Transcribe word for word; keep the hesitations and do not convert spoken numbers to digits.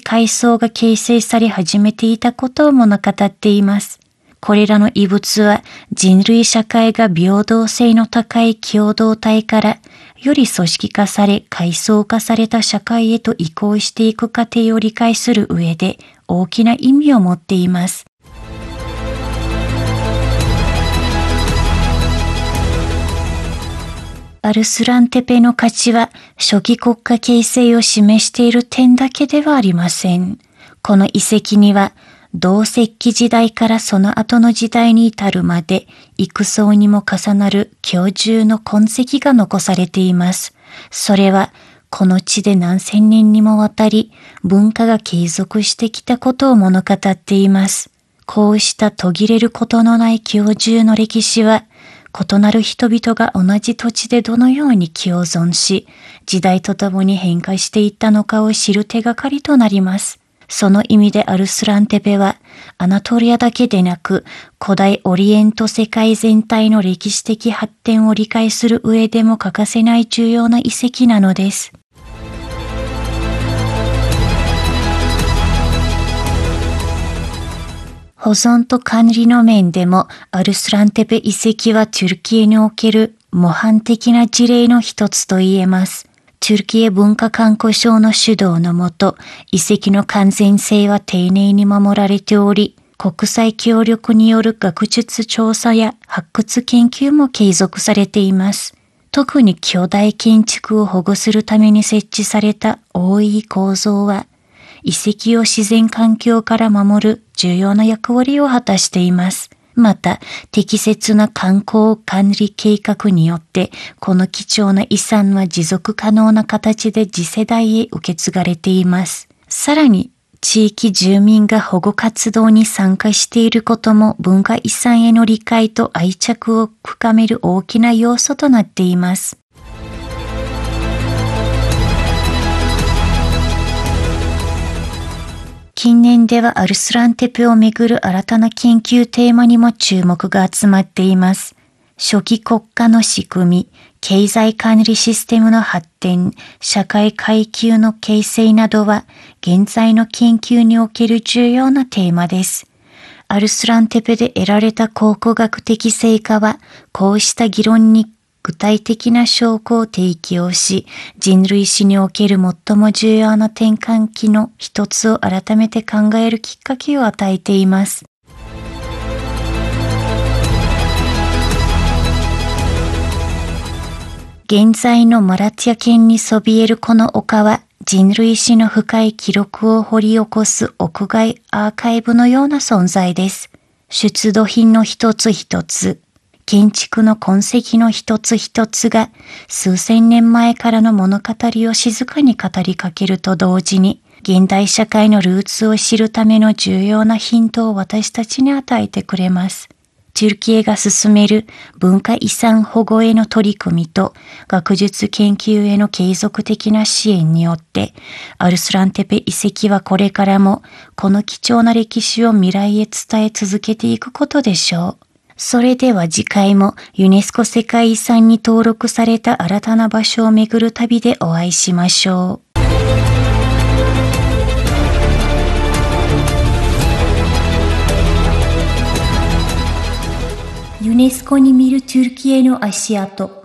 階層が形成され始めていたことを物語っています。これらの遺物は人類社会が平等性の高い共同体からより組織化され階層化された社会へと移行していく過程を理解する上で大きな意味を持っています。アルスランテペの価値は初期国家形成を示している点だけではありません。この遺跡には同石器時代からその後の時代に至るまで幾層にも重なる居住の痕跡が残されています。それはこの地で何千年にもわたり文化が継続してきたことを物語っています。こうした途切れることのない居住の歴史は異なる人々が同じ土地でどのように共存し、時代とともに変化していったのかを知る手がかりとなります。その意味でアルスランテペは、アナトリアだけでなく、古代オリエント世界全体の歴史的発展を理解する上でも欠かせない重要な遺跡なのです。保存と管理の面でもアルスランテペ遺跡はトゥルキエにおける模範的な事例の一つと言えます。トゥルキエ文化観光省の主導のもと、遺跡の完全性は丁寧に守られており、国際協力による学術調査や発掘研究も継続されています。特に巨大建築を保護するために設置された大井構造は、遺跡を自然環境から守る重要な役割を果たしています。また、適切な観光管理計画によって、この貴重な遺産は持続可能な形で次世代へ受け継がれています。さらに、地域住民が保護活動に参加していることも文化遺産への理解と愛着を深める大きな要素となっています。近年ではアルスランテペをめぐる新たな研究テーマにも注目が集まっています。初期国家の仕組み、経済管理システムの発展、社会階級の形成などは現在の研究における重要なテーマです。アルスランテペで得られた考古学的成果は、こうした議論に具体的な証拠を提供し、人類史における最も重要な転換期の一つを改めて考えるきっかけを与えています。現在のマラティア県にそびえるこの丘は、人類史の深い記録を掘り起こす屋外アーカイブのような存在です。出土品の一つ一つ、建築の痕跡の一つ一つが数千年前からの物語を静かに語りかけると同時に、現代社会のルーツを知るための重要なヒントを私たちに与えてくれます。トゥルキエが進める文化遺産保護への取り組みと学術研究への継続的な支援によって、アルスランテペ遺跡はこれからもこの貴重な歴史を未来へ伝え続けていくことでしょう。それでは次回もユネスコ世界遺産に登録された新たな場所を巡る旅でお会いしましょう。ユネスコに見るトゥルキエの足跡。